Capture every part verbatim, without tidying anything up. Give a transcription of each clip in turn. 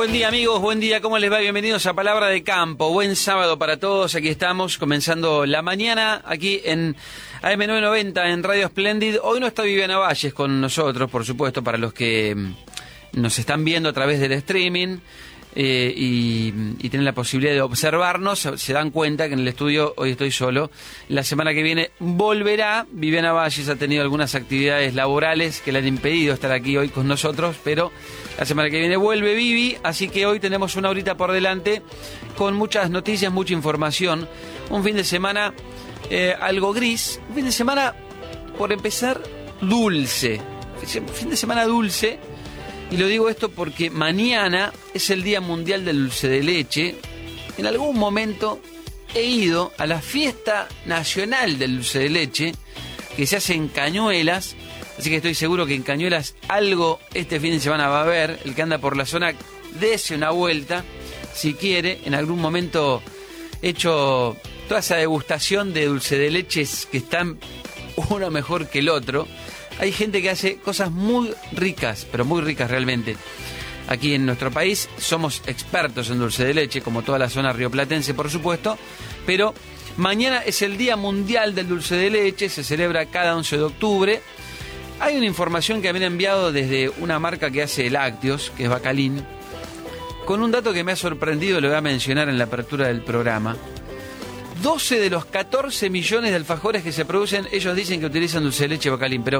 Buen día amigos, buen día, ¿cómo les va? Bienvenidos a Palabra de Campo, buen sábado para todos, aquí estamos comenzando la mañana aquí en A M novecientos noventa en Radio Splendid. Hoy no está Viviana Valles con nosotros, por supuesto, para los que nos están viendo a través del streaming eh, y, y tienen la posibilidad de observarnos, se dan cuenta que en el estudio hoy estoy solo. La semana que viene volverá. Viviana Valles ha tenido algunas actividades laborales que le han impedido estar aquí hoy con nosotros, pero la semana que viene vuelve Vivi, así que hoy tenemos una horita por delante con muchas noticias, mucha información. Un fin de semana eh, algo gris, un fin de semana, por empezar, dulce. Fin de semana dulce, y lo digo esto porque mañana es el Día Mundial del Dulce de Leche. En algún momento he ido a la fiesta nacional del dulce de leche, que se hace en Cañuelas. Así que estoy seguro que en Cañuelas algo este fin de semana va a haber. El que anda por la zona, dése una vuelta, si quiere. En algún momento he hecho toda esa degustación de dulce de leches que están uno mejor que el otro. Hay gente que hace cosas muy ricas, pero muy ricas realmente. Aquí en nuestro país somos expertos en dulce de leche, como toda la zona rioplatense, por supuesto. Pero mañana es el Día Mundial del Dulce de Leche, se celebra cada once de octubre. Hay una información que me han enviado desde una marca que hace lácteos, que es Bacalín, con un dato que me ha sorprendido, lo voy a mencionar en la apertura del programa. doce de los catorce millones de alfajores que se producen, ellos dicen que utilizan dulce de leche Bacalín, pero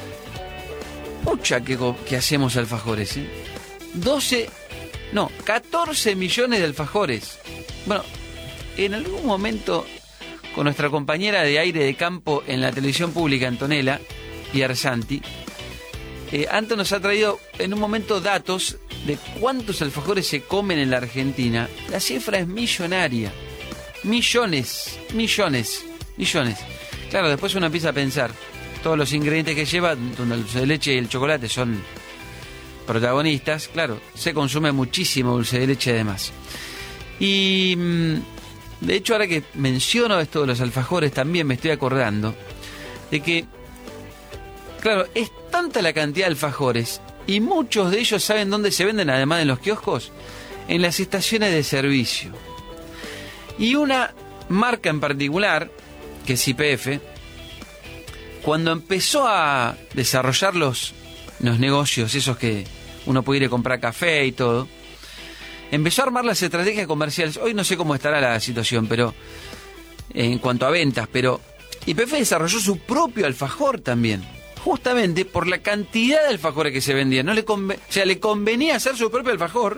pucha que, que hacemos alfajores, ¿eh? doce, no, catorce millones de alfajores. Bueno, en algún momento con nuestra compañera de aire de campo en la televisión pública, Antonella Pierre Santi, eh, Anto nos ha traído en un momento datos de cuántos alfajores se comen en la Argentina. La cifra es millonaria. Millones, millones, millones. Claro, después uno empieza a pensar, todos los ingredientes que lleva, donde el dulce de leche y el chocolate son protagonistas, claro, se consume muchísimo dulce de leche además. Y de hecho, ahora que menciono esto de los alfajores, también me estoy acordando de que, claro, es tanta la cantidad de alfajores y muchos de ellos saben dónde se venden, además de los kioscos, en las estaciones de servicio. Y una marca en particular, que es Y P F, cuando empezó a desarrollar los, los negocios, esos que uno puede ir a comprar café y todo, empezó a armar las estrategias comerciales. Hoy no sé cómo estará la situación, pero en cuanto a ventas, pero Y P F desarrolló su propio alfajor también, justamente por la cantidad de alfajores que se vendían. No le conven... O sea, le convenía hacer su propio alfajor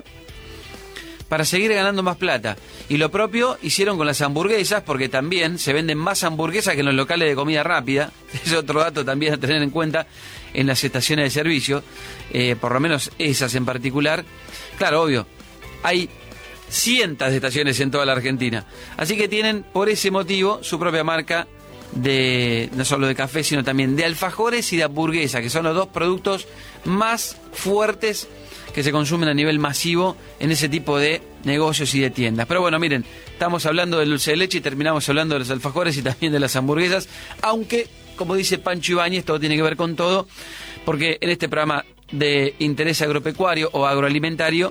para seguir ganando más plata. Y lo propio hicieron con las hamburguesas, porque también se venden más hamburguesas que en los locales de comida rápida. Es otro dato también a tener en cuenta en las estaciones de servicio, eh, por lo menos esas en particular. Claro, obvio, hay cientos de estaciones en toda la Argentina. Así que tienen, por ese motivo, su propia marca de no solo de café, sino también de alfajores y de hamburguesa, que son los dos productos más fuertes que se consumen a nivel masivo en ese tipo de negocios y de tiendas. Pero bueno, miren, estamos hablando del dulce de leche y terminamos hablando de los alfajores y también de las hamburguesas, aunque, como dice Pancho Ibáñez, todo tiene que ver con todo, porque en este programa de interés agropecuario o agroalimentario,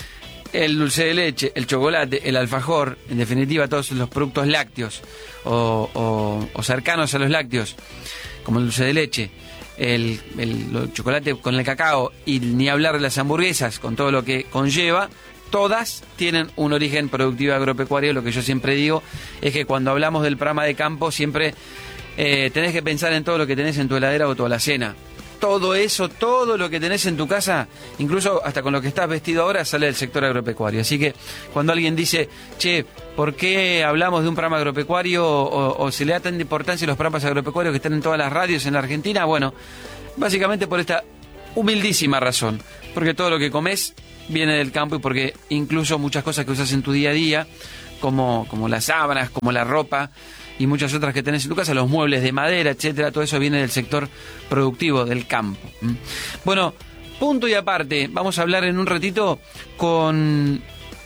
el dulce de leche, el chocolate, el alfajor, en definitiva todos los productos lácteos o, o, o cercanos a los lácteos, como el dulce de leche, El, el, el chocolate con el cacao y ni hablar de las hamburguesas con todo lo que conlleva, todas tienen un origen productivo agropecuario. Lo que yo siempre digo es que cuando hablamos del programa de campo siempre eh, tenés que pensar en todo lo que tenés en tu heladera o tu alacena. Todo eso, todo lo que tenés en tu casa, incluso hasta con lo que estás vestido ahora, sale del sector agropecuario. Así que cuando alguien dice, che, ¿por qué hablamos de un programa agropecuario o, o se le da tanta importancia a los programas agropecuarios que están en todas las radios en la Argentina? Bueno, básicamente por esta humildísima razón, porque todo lo que comés viene del campo y porque incluso muchas cosas que usas en tu día a día, como, como las sábanas, como la ropa y muchas otras que tenés en tu casa, los muebles de madera, etcétera, todo eso viene del sector productivo, del campo. ¿Mm? Bueno, punto y aparte, vamos a hablar en un ratito con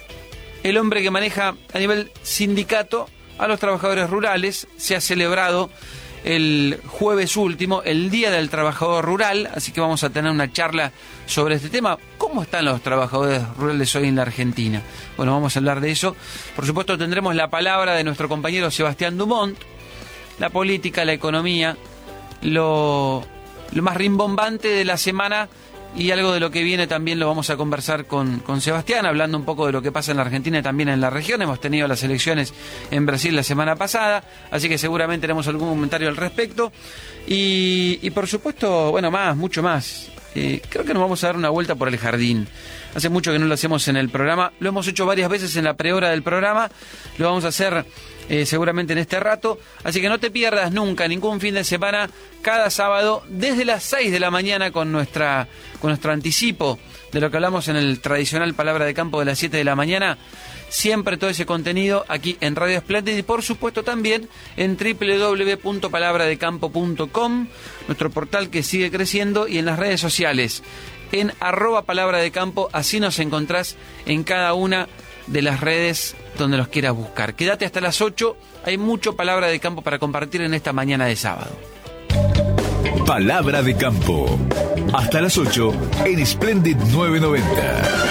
el hombre que maneja a nivel sindicato a los trabajadores rurales. Se ha celebrado el jueves último, el Día del Trabajador Rural, así que vamos a tener una charla sobre este tema. ¿Cómo están los trabajadores rurales hoy en la Argentina? Bueno, vamos a hablar de eso. Por supuesto, tendremos la palabra de nuestro compañero Sebastián Dumont, la política, la economía, lo, lo más rimbombante de la semana y algo de lo que viene también lo vamos a conversar con, con Sebastián, hablando un poco de lo que pasa en la Argentina y también en la región. Hemos tenido las elecciones en Brasil la semana pasada, así que seguramente tenemos algún comentario al respecto. Y, y por supuesto, bueno, más, mucho más. Eh, creo que nos vamos a dar una vuelta por el jardín. Hace mucho que no lo hacemos en el programa, lo hemos hecho varias veces en la prehora del programa, lo vamos a hacer eh, seguramente en este rato, así que no te pierdas nunca ningún fin de semana, cada sábado desde las seis de la mañana con nuestra con nuestro anticipo de lo que hablamos en el tradicional Palabra de Campo de las siete de la mañana. Siempre todo ese contenido aquí en Radio Splendid y por supuesto también en doble u doble u doble u punto palabra de campo punto com, nuestro portal que sigue creciendo, y en las redes sociales, en arroba palabra de campo, así nos encontrás en cada una de las redes donde los quieras buscar. Quédate hasta las ocho, hay mucho Palabra de Campo para compartir en esta mañana de sábado. Palabra de Campo, hasta las ocho en Splendid novecientos noventa.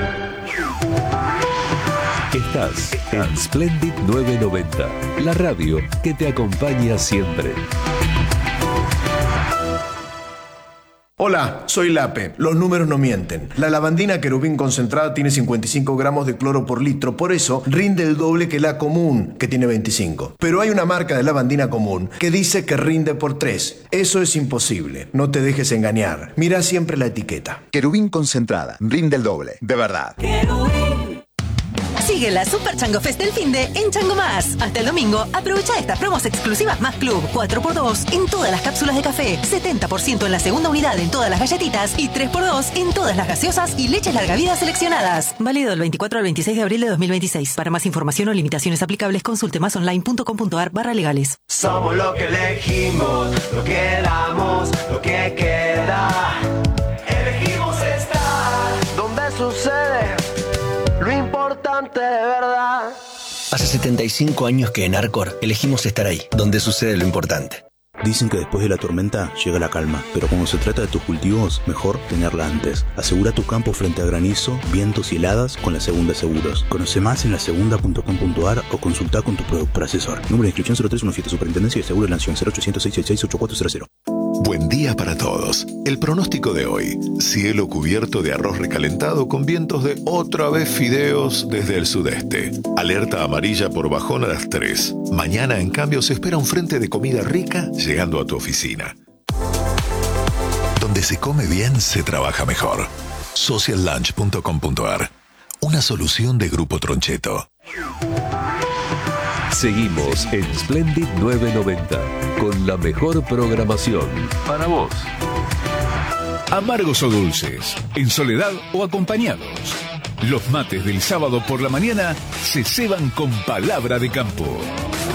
Estás en Splendid novecientos noventa, la radio que te acompaña siempre. Hola, soy Lape. Los números no mienten. La lavandina querubín concentrada tiene cincuenta y cinco gramos de cloro por litro, por eso rinde el doble que la común, que tiene veinticinco. Pero hay una marca de lavandina común que dice que rinde por tres. Eso es imposible. No te dejes engañar. Mira siempre la etiqueta. Querubín concentrada, rinde el doble, de verdad. Querubín. Sigue la Super Chango Fest del finde en Chango Más. Hasta el domingo, aprovecha estas promos exclusivas más Club. cuatro por dos en todas las cápsulas de café, setenta por ciento en la segunda unidad en todas las galletitas y tres por dos en todas las gaseosas y leches larga vida seleccionadas. Válido del veinticuatro al veintiséis de abril de dos mil veintiséis. Para más información o limitaciones aplicables, consulte másonline.com.ar barra legales. Somos lo que elegimos, lo que damos, lo que queda. Elegimos estar donde sucede lo importante de verdad. Hace setenta y cinco años que en Arcor elegimos estar ahí, donde sucede lo importante. Dicen que después de la tormenta llega la calma, pero cuando se trata de tus cultivos, mejor tenerla antes. Asegura tu campo frente a granizo, vientos y heladas con la Segunda Seguros. Conoce más en la segunda punto com punto ar o consulta con tu productor asesor. Número de inscripción cero tres uno siete, Superintendencia de Seguros de la Nación, cero ochocientos, seiscientos sesenta y seis, ochenta y cuatro cero. Buen día para todos. El pronóstico de hoy: cielo cubierto de arroz recalentado con vientos de otra vez fideos desde el sudeste. Alerta amarilla por bajón a las tres. Mañana, en cambio, se espera un frente de comida rica llegando a tu oficina. Donde se come bien, se trabaja mejor. social lunch punto com punto ar. Una solución de Grupo Troncheto. Seguimos en Splendid novecientos noventa con la mejor programación para vos. Amargos o dulces, en soledad o acompañados. Los mates del sábado por la mañana se ceban con Palabra de Campo.